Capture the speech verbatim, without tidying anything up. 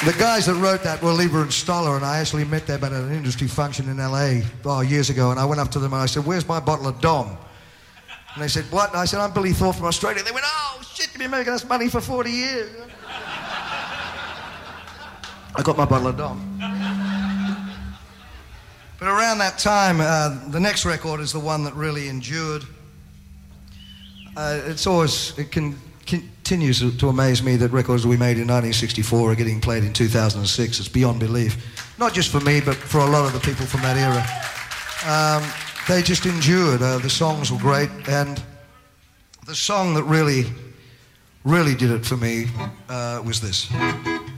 The guys that wrote that were Lieber and Stoller, and I actually met them at an industry function in L A oh, years ago, and I went up to them and I said, "Where's my bottle of Dom?" And they said, "What?" And I said, "I'm Billy Thorpe from Australia." They went, "Oh, shit, you've been making us money for forty years. I got my bottle of Dom. But around that time, uh, the next record is the one that really endured. Uh, it's always, it can... continues to amaze me that records we made in nineteen sixty-four are getting played in two thousand six. It's beyond belief. Not just for me, but for a lot of the people from that era. Um, they just endured. Uh, the songs were great, and the song that really, really did it for me uh, was this.